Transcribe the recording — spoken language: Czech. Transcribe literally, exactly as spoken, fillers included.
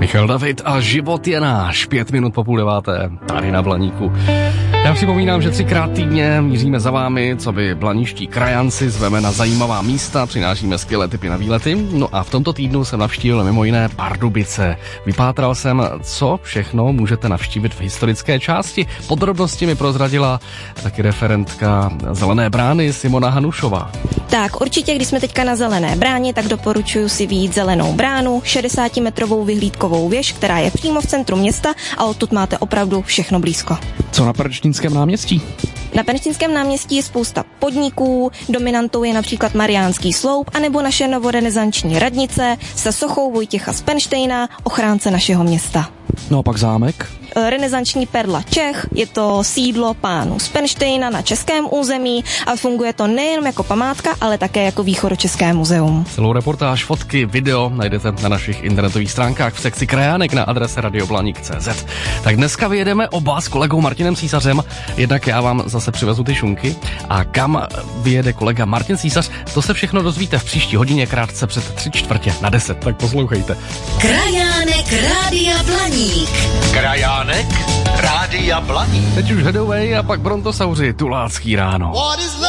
Michal David a Život je náš. Pět minut po půl deváté, tady na Blaníku. Já připomínám, že třikrát týdně míříme za vámi, co by blaniští krajanci, zveme na zajímavá místa, přinášíme skvělé tipy na výlety. No a v tomto týdnu jsem navštívil mimo jiné Pardubice. Vypátral jsem, co všechno můžete navštívit v historické části. Podrobnosti mi prozradila taky referentka Zelené brány Simona Hanušová. Tak určitě, když jsme teďka na Zelené bráně, tak doporučuji si vyjít Zelenou bránu, šedesátimetrovou vyhlídkovou věž, která je přímo v centru města a odtud máte opravdu všechno blízko. Co na Perečtínském náměstí? Na Perečtínském náměstí je spousta podniků, dominantou je například Mariánský sloup anebo naše novorenesanční radnice se sochou Vojtěcha z Penštejna, ochránce našeho města. No a pak zámek? Renesanční perla Čech, je to sídlo pánů z Penštejna na českém území a funguje to nejen jako památka, ale také jako východočeské muzeum. Celou reportáž, fotky, video najdete na našich internetových stránkách v sekci Krajánek na adrese radioblanik tečka cé zet. Tak dneska vyjedeme oba s kolegou Martinem Císařem, jednak já vám zase přivezu ty šunky a kam vyjede kolega Martin Císař, to se všechno dozvíte v příští hodině krátce před tři čtvrtě na deset, tak poslouchejte. Krajánek Rádia Blaník. Krajánek Rádia Blaník. Teď už Hedoway a pak Brontosauři, Tulácký ráno.